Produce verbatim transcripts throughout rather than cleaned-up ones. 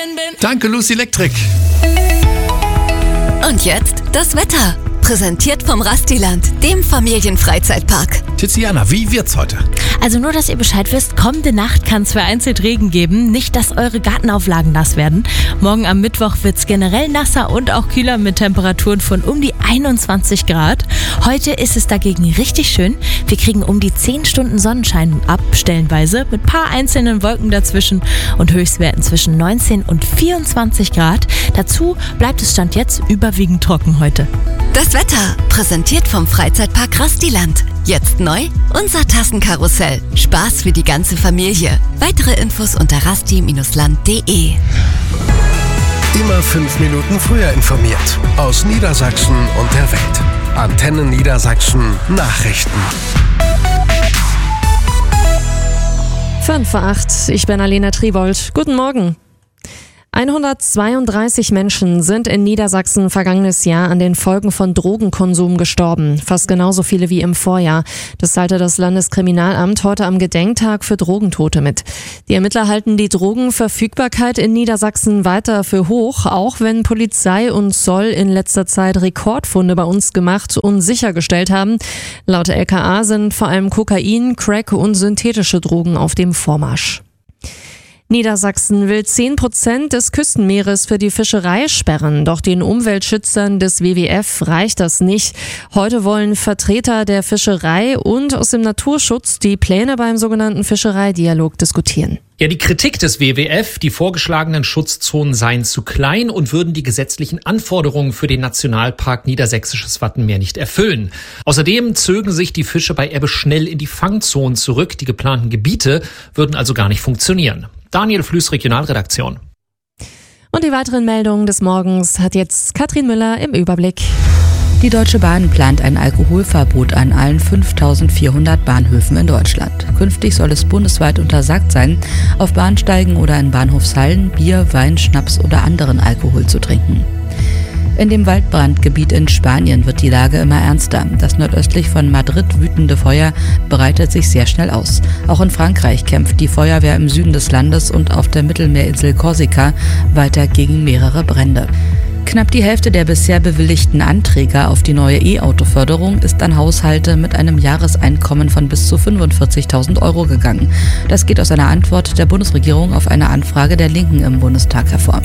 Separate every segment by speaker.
Speaker 1: drin bin.
Speaker 2: Danke, Lucy Electric.
Speaker 3: Und jetzt das Wetter. Präsentiert vom Rastiland, dem Familienfreizeitpark.
Speaker 2: Tiziana, wie wird's heute?
Speaker 1: Also nur, dass ihr Bescheid wisst, kommende Nacht kann es vereinzelt Regen geben. Nicht, dass eure Gartenauflagen nass werden. Morgen am Mittwoch wird's generell nasser und auch kühler mit Temperaturen von um die einundzwanzig Grad. Heute ist es dagegen richtig schön. Wir kriegen um die zehn Stunden Sonnenschein ab, stellenweise, mit paar einzelnen Wolken dazwischen und Höchstwerten zwischen neunzehn und vierundzwanzig Grad. Dazu bleibt es Stand jetzt überwiegend trocken heute.
Speaker 3: Das Wetter, präsentiert vom Freizeitpark Rastiland. Jetzt neu, unser Tassenkarussell. Spaß für die ganze Familie. Weitere Infos unter rasti Bindestrich land punkt de.
Speaker 4: Immer fünf Minuten früher informiert. Aus Niedersachsen und der Welt. Antenne Niedersachsen Nachrichten.
Speaker 5: fünf vor acht, ich bin Alena Tribold. Guten Morgen. hundertzweiunddreißig Menschen sind in Niedersachsen vergangenes Jahr an den Folgen von Drogenkonsum gestorben. Fast genauso viele wie im Vorjahr. Das teilte das Landeskriminalamt heute am Gedenktag für Drogentote mit. Die Ermittler halten die Drogenverfügbarkeit in Niedersachsen weiter für hoch, auch wenn Polizei und Zoll in letzter Zeit Rekordfunde bei uns gemacht und sichergestellt haben. Laut L K A sind vor allem Kokain, Crack und synthetische Drogen auf dem Vormarsch. Niedersachsen will zehn Prozent des Küstenmeeres für die Fischerei sperren. Doch den Umweltschützern des W W F reicht das nicht. Heute wollen Vertreter der Fischerei und aus dem Naturschutz die Pläne beim sogenannten Fischereidialog diskutieren.
Speaker 6: Ja, die Kritik des W W F, die vorgeschlagenen Schutzzonen seien zu klein und würden die gesetzlichen Anforderungen für den Nationalpark Niedersächsisches Wattenmeer nicht erfüllen. Außerdem zögen sich die Fische bei Ebbe schnell in die Fangzonen zurück. Die geplanten Gebiete würden also gar nicht funktionieren. Daniel Flüß, Regionalredaktion.
Speaker 5: Und die weiteren Meldungen des Morgens hat jetzt Katrin Müller im Überblick.
Speaker 7: Die Deutsche Bahn plant ein Alkoholverbot an allen fünftausendvierhundert Bahnhöfen in Deutschland. Künftig soll es bundesweit untersagt sein, auf Bahnsteigen oder in Bahnhofshallen Bier, Wein, Schnaps oder anderen Alkohol zu trinken. In dem Waldbrandgebiet in Spanien wird die Lage immer ernster. Das nordöstlich von Madrid wütende Feuer breitet sich sehr schnell aus. Auch in Frankreich kämpft die Feuerwehr im Süden des Landes und auf der Mittelmeerinsel Korsika weiter gegen mehrere Brände. Knapp die Hälfte der bisher bewilligten Anträge auf die neue E-Auto-Förderung ist an Haushalte mit einem Jahreseinkommen von bis zu fünfundvierzigtausend Euro gegangen. Das geht aus einer Antwort der Bundesregierung auf eine Anfrage der Linken im Bundestag hervor.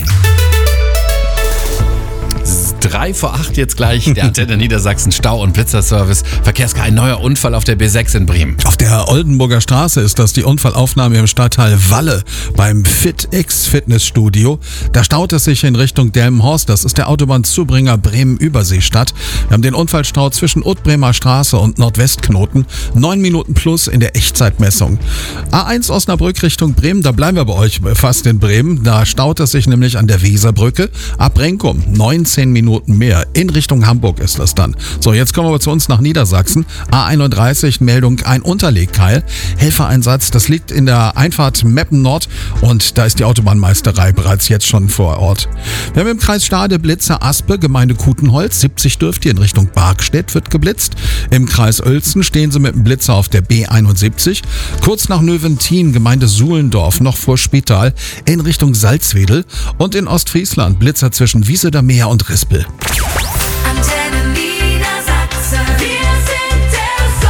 Speaker 2: Drei vor acht jetzt gleich, der Antenne Niedersachsen Stau- und Blitzerservice. Verkehrskar, ein neuer Unfall auf der B sechs in Bremen.
Speaker 8: Auf der Oldenburger Straße ist das die Unfallaufnahme im Stadtteil Walle beim FitX Fitnessstudio. Da staut es sich in Richtung Delmenhorst. Das ist der Autobahnzubringer Bremen-Überseestadt. Wir haben den Unfallstau zwischen Ottbremer Straße und Nordwestknoten. Neun Minuten plus in der Echtzeitmessung. A eins Osnabrück Richtung Bremen, da bleiben wir bei euch fast in Bremen. Da staut es sich nämlich an der Weserbrücke. Ab Renkum neunzehn Minuten mehr. In Richtung Hamburg ist das dann. So, jetzt kommen wir zu uns nach Niedersachsen. A einunddreißig, Meldung, ein Unterlegkeil. Helfereinsatz, das liegt in der Einfahrt Meppen Nord und da ist die Autobahnmeisterei bereits jetzt schon vor Ort. Wir haben im Kreis Stade Blitzer Aspe, Gemeinde Kutenholz, siebzig dürft ihr in Richtung Barkstedt wird geblitzt. Im Kreis Uelzen stehen sie mit dem Blitzer auf der B einundsiebzig. Kurz nach Növentin, Gemeinde Suhlendorf, noch vor Spital, in Richtung Salzwedel. Und in Ostfriesland Blitzer zwischen Wieseder Meer und Rispel.
Speaker 9: Antenne Niedersachsen, wir sind der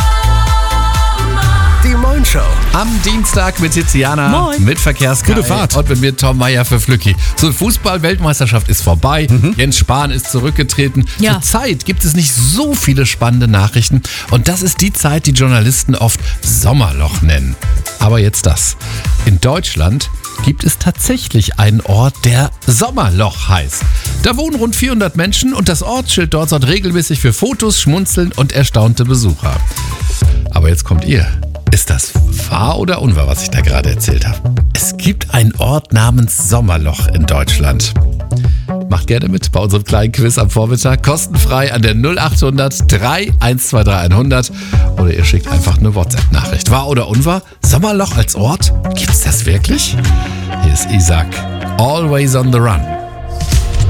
Speaker 9: Sommer.
Speaker 4: Die Moin-Show.
Speaker 2: Am Dienstag mit Tiziana,
Speaker 8: Moin.
Speaker 2: mit Verkehrskar.
Speaker 8: Gute Fahrt.
Speaker 2: Und mit mir Tom Meyer für Flücki. So, Fußball-Weltmeisterschaft ist vorbei. Mhm. Jens Spahn ist zurückgetreten.
Speaker 1: Ja.
Speaker 2: Zurzeit gibt es nicht so viele spannende Nachrichten. Und das ist die Zeit, die Journalisten oft Sommerloch nennen. Aber jetzt das. In Deutschland gibt es tatsächlich einen Ort, der Sommerloch heißt. Da wohnen rund vierhundert Menschen und das Ortsschild dort sorgt regelmäßig für Fotos, Schmunzeln und erstaunte Besucher. Aber jetzt kommt ihr. Ist das wahr oder unwahr, was ich da gerade erzählt habe? Es gibt einen Ort namens Sommerloch in Deutschland. Macht gerne mit bei unserem kleinen Quiz am Vormittag. Kostenfrei an der null achthundert drei eins zwei drei hundert. Oder ihr schickt einfach eine WhatsApp-Nachricht. Wahr oder unwahr? Sommerloch als Ort? Gibt's das wirklich? Hier ist Isaac. Always on the Run.